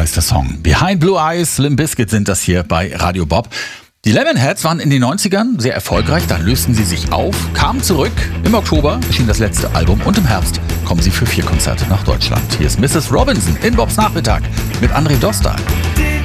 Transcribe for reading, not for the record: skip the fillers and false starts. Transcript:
heißt der Song. Behind Blue Eyes, Limp Bizkit sind das hier bei Radio Bob. Die Lemonheads waren in den 90ern sehr erfolgreich, dann lösten sie sich auf, kamen zurück. Im Oktober erschien das letzte Album und im Herbst kommen sie für 4 Konzerte nach Deutschland. Hier ist Mrs. Robinson in Bobs Nachmittag mit André Dostal.